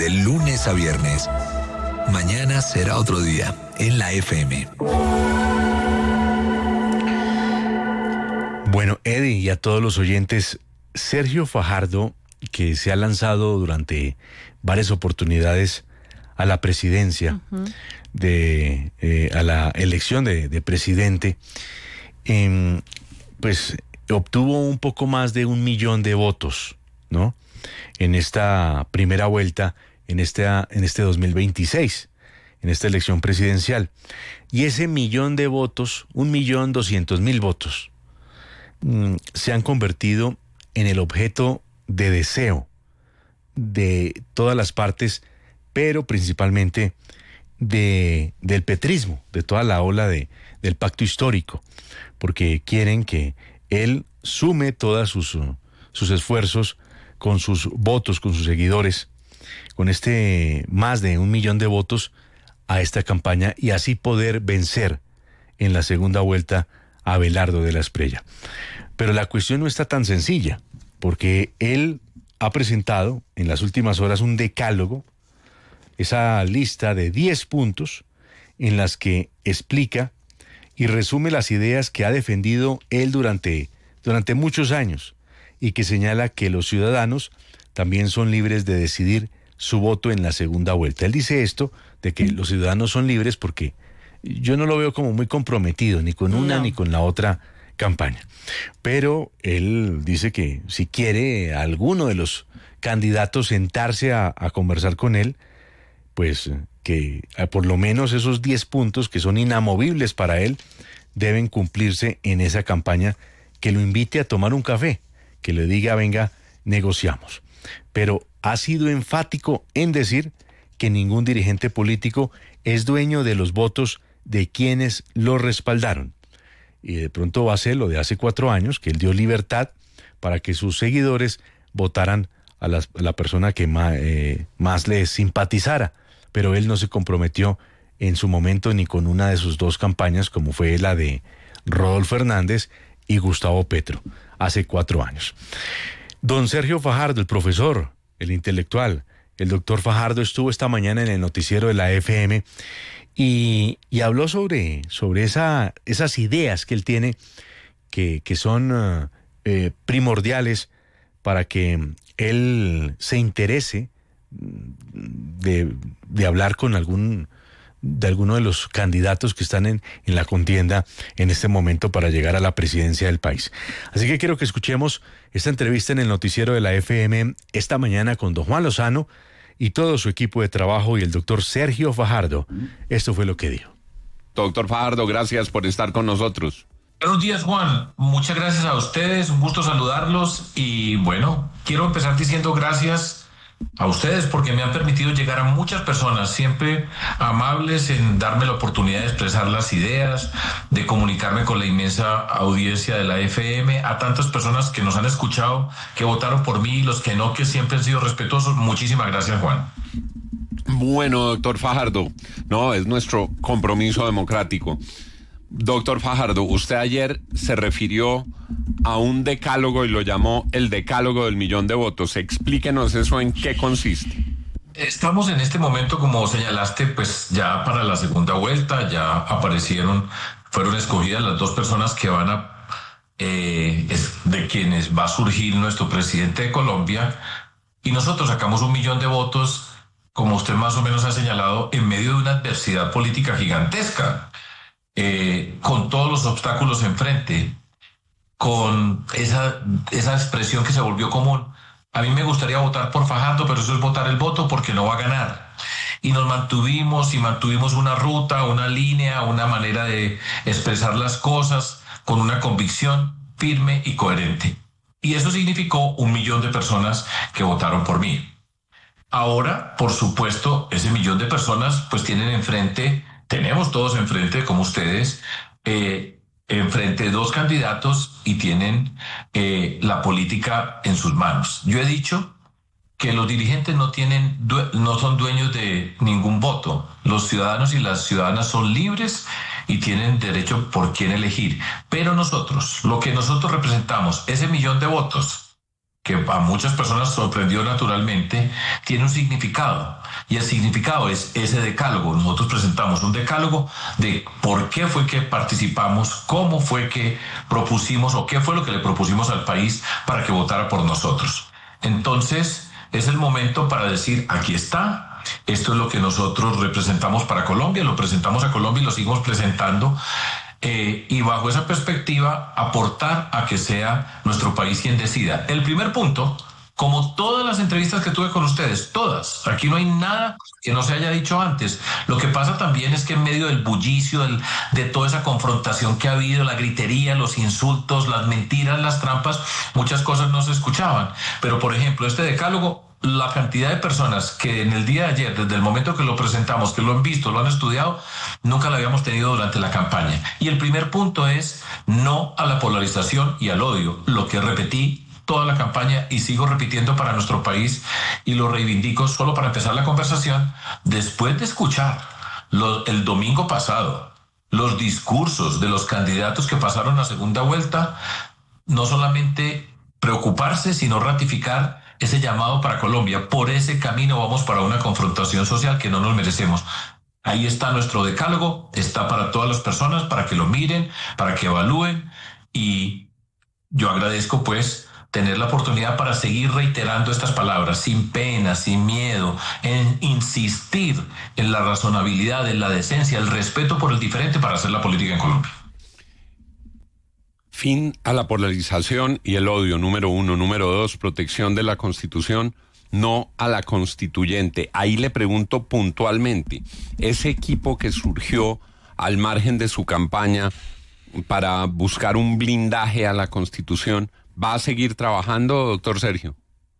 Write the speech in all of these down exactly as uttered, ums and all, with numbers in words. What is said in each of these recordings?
de lunes a viernes. Mañana será otro día en la F M. Bueno, Eddie, y a todos los oyentes, Sergio Fajardo, que se ha lanzado durante varias oportunidades a la presidencia, uh-huh. de eh, a la elección de, de presidente, eh, pues obtuvo un poco más de un millón de votos, ¿no? En esta primera vuelta, en esta, en este dos mil veintiséis, en esta elección presidencial. Y ese millón de votos, un millón doscientos mil votos, mmm, se han convertido en el objeto de deseo de todas las partes, pero principalmente de, del petrismo, de toda la ola de, del pacto histórico, porque quieren que él sume todos sus, sus esfuerzos con sus votos, con sus seguidores, con este más de un millón de votos a esta campaña y así poder vencer en la segunda vuelta a Abelardo de la Espriella. Pero la cuestión no está tan sencilla, porque él ha presentado en las últimas horas un decálogo, esa lista de diez puntos en las que explica y resume las ideas que ha defendido él durante, durante muchos años y que señala que los ciudadanos también son libres de decidir su voto en la segunda vuelta. Él dice esto de que los ciudadanos son libres porque yo no lo veo como muy comprometido ni con una no. ni con la otra campaña. Pero él dice que si quiere a alguno de los candidatos sentarse a, a conversar con él, pues que por lo menos esos diez puntos que son inamovibles para él deben cumplirse en esa campaña, que lo invite a tomar un café, que le diga, venga, negociamos. Pero ha sido enfático en decir que ningún dirigente político es dueño de los votos de quienes lo respaldaron. Y de pronto va a ser lo de hace cuatro años, que él dio libertad para que sus seguidores votaran a, las, a la persona que más, eh, más les simpatizara. Pero él no se comprometió en su momento ni con una de sus dos campañas, como fue la de Rodolfo Hernández y Gustavo Petro, hace cuatro años. Don Sergio Fajardo, el profesor, el intelectual, el doctor Fajardo estuvo esta mañana en el noticiero de la F M y, y habló sobre, sobre esa, esas ideas que él tiene que, que son uh, eh, primordiales para que él se interese de, de hablar con algún de alguno de los candidatos que están en, en la contienda en este momento para llegar a la presidencia del país. Así que quiero que escuchemos esta entrevista en el noticiero de la F M esta mañana con don Juan Lozano y todo su equipo de trabajo y el doctor Sergio Fajardo. Esto fue lo que dijo. Doctor Fajardo, gracias por estar con nosotros. Buenos días, Juan. Muchas gracias a ustedes, un gusto saludarlos y bueno, quiero empezar diciendo gracias a ustedes porque me han permitido llegar a muchas personas, siempre amables en darme la oportunidad de expresar las ideas, de comunicarme con la inmensa audiencia de la F M, a tantas personas que nos han escuchado, que votaron por mí y los que no, que siempre han sido respetuosos. Muchísimas gracias, Juan. Bueno, doctor Fajardo, no, es nuestro compromiso democrático. Doctor Fajardo, usted ayer se refirió a un decálogo y lo llamó el decálogo del millón de votos. Explíquenos eso, ¿en qué consiste? Estamos en este momento, como señalaste, pues ya para la segunda vuelta, ya aparecieron, fueron escogidas las dos personas que van a, eh, es de quienes va a surgir nuestro presidente de Colombia, y nosotros sacamos un millón de votos, como usted más o menos ha señalado, en medio de una adversidad política gigantesca. Eh, con todos los obstáculos enfrente, con esa, esa expresión que se volvió común. A mí me gustaría votar por Fajardo, pero eso es votar el voto porque no va a ganar. Y nos mantuvimos y mantuvimos una ruta, una línea, una manera de expresar las cosas con una convicción firme y coherente. Y eso significó un millón de personas que votaron por mí. Ahora, por supuesto, ese millón de personas pues tienen enfrente... Tenemos todos enfrente, como ustedes, eh, enfrente dos candidatos y tienen eh, la política en sus manos. Yo he dicho que los dirigentes no tienen, no son dueños de ningún voto. Los ciudadanos y las ciudadanas son libres y tienen derecho por quién elegir. Pero nosotros, lo que nosotros representamos, ese millón de votos, que a muchas personas sorprendió naturalmente, tiene un significado. Y el significado es ese decálogo. Nosotros presentamos un decálogo de por qué fue que participamos, cómo fue que propusimos o qué fue lo que le propusimos al país para que votara por nosotros. Entonces, es el momento para decir, aquí está, esto es lo que nosotros representamos para Colombia, lo presentamos a Colombia y lo seguimos presentando. Eh, y bajo esa perspectiva aportar a que sea nuestro país quien decida. El primer punto, como todas las entrevistas que tuve con ustedes, todas, aquí no hay nada que no se haya dicho antes. Lo que pasa también es que en medio del bullicio, del, de toda esa confrontación que ha habido, la gritería, los insultos, las mentiras, las trampas, muchas cosas no se escuchaban. Pero por ejemplo, este decálogo, la cantidad de personas que en el día de ayer, desde el momento que lo presentamos, que lo han visto, lo han estudiado, nunca lo habíamos tenido durante la campaña. Y el primer punto es no a la polarización y al odio, lo que repetí toda la campaña y sigo repitiendo para nuestro país y lo reivindico solo para empezar la conversación. Después de escuchar lo, el domingo pasado los discursos de los candidatos que pasaron a segunda vuelta, no solamente preocuparse, sino ratificar ese llamado para Colombia. Por ese camino vamos para una confrontación social que no nos merecemos. Ahí está nuestro decálogo, está para todas las personas, para que lo miren, para que evalúen, y yo agradezco pues tener la oportunidad para seguir reiterando estas palabras sin pena, sin miedo, en insistir en la razonabilidad, en la decencia, el respeto por el diferente para hacer la política en Colombia. Fin a la polarización y el odio, número uno. Número dos, protección de la Constitución, no a la constituyente. Ahí le pregunto puntualmente, ese equipo que surgió al margen de su campaña para buscar un blindaje a la Constitución, ¿va a seguir trabajando, doctor Sergio?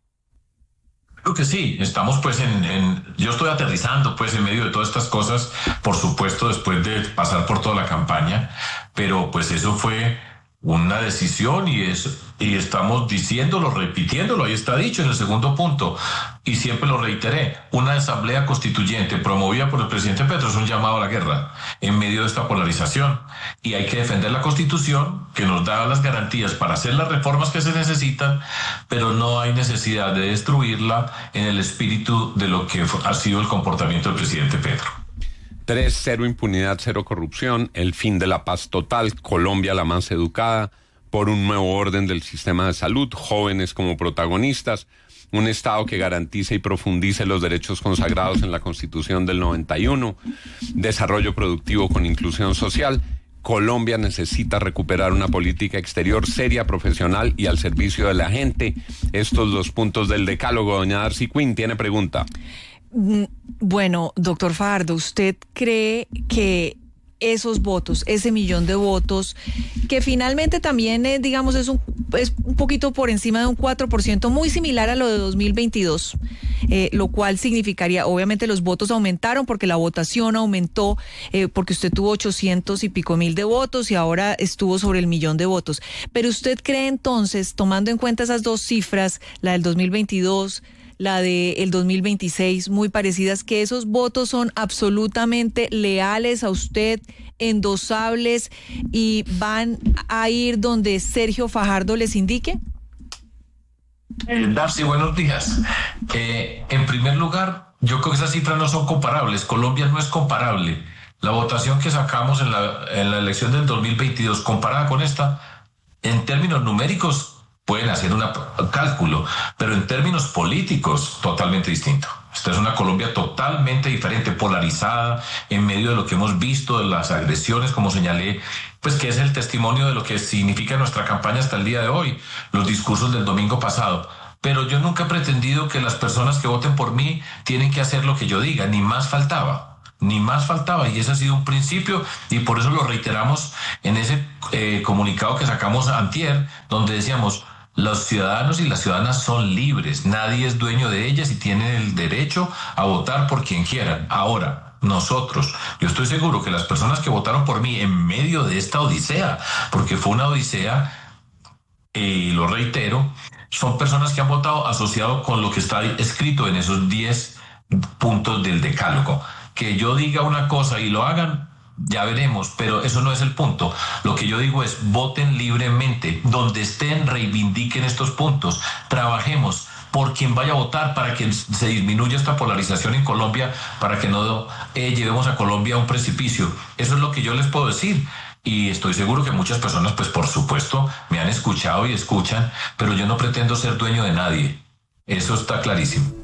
Creo que sí, estamos pues en, en, yo estoy aterrizando pues en medio de todas estas cosas, por supuesto después de pasar por toda la campaña, pero pues eso fue una decisión y es y estamos diciéndolo, repitiéndolo, ahí está dicho en el segundo punto, y siempre lo reiteré, una asamblea constituyente promovida por el presidente Petro es un llamado a la guerra en medio de esta polarización, y hay que defender la Constitución que nos da las garantías para hacer las reformas que se necesitan, pero no hay necesidad de destruirla en el espíritu de lo que ha sido el comportamiento del presidente Petro. Tres, cero impunidad, cero corrupción, el fin de la paz total, Colombia la más educada, por un nuevo orden del sistema de salud, jóvenes como protagonistas, un Estado que garantice y profundice los derechos consagrados en la Constitución del noventa y uno, desarrollo productivo con inclusión social. Colombia necesita recuperar una política exterior seria, profesional y al servicio de la gente. Estos dos puntos del decálogo. Doña Darcy Quinn tiene pregunta. Bueno, doctor Fajardo, ¿usted cree que esos votos, ese millón de votos, que finalmente también, eh, digamos, es un, es un poquito por encima de un cuatro por ciento, muy similar a lo de dos mil veintidós, eh, lo cual significaría, obviamente los votos aumentaron porque la votación aumentó, eh, porque usted tuvo ochocientos y pico mil de votos y ahora estuvo sobre el millón de votos. Pero usted cree entonces, tomando en cuenta esas dos cifras, la del dos mil veintidós, la del dos mil veintiséis, muy parecidas, que esos votos son absolutamente leales a usted, endosables y van a ir donde Sergio Fajardo les indique? Eh, Darcy, buenos días. Eh, en primer lugar, yo creo que esas cifras no son comparables. Colombia no es comparable. La votación que sacamos en la, en la elección del dos mil veintidós comparada con esta, en términos numéricos, pueden hacer un cálculo, pero en términos políticos, totalmente distinto. Esta es una Colombia totalmente diferente, polarizada, en medio de lo que hemos visto, de las agresiones, como señalé, pues que es el testimonio de lo que significa nuestra campaña hasta el día de hoy, los discursos del domingo pasado. Pero yo nunca he pretendido que las personas que voten por mí tienen que hacer lo que yo diga, ni más faltaba. Ni más faltaba, y ese ha sido un principio, y por eso lo reiteramos en ese eh, comunicado que sacamos antier, donde decíamos, los ciudadanos y las ciudadanas son libres, nadie es dueño de ellas y tienen el derecho a votar por quien quieran. Ahora, nosotros, yo estoy seguro que las personas que votaron por mí en medio de esta odisea, porque fue una odisea, y lo reitero, son personas que han votado asociado con lo que está escrito en esos diez puntos del decálogo. Que yo diga una cosa y lo hagan, ya veremos, pero eso no es el punto. Lo que yo digo es, voten libremente, donde estén, reivindiquen estos puntos, trabajemos por quien vaya a votar para que se disminuya esta polarización en Colombia, para que no eh, llevemos a Colombia a un precipicio. Eso es lo que yo les puedo decir. Y estoy seguro que muchas personas, pues por supuesto, me han escuchado y escuchan, pero yo no pretendo ser dueño de nadie. Eso está clarísimo.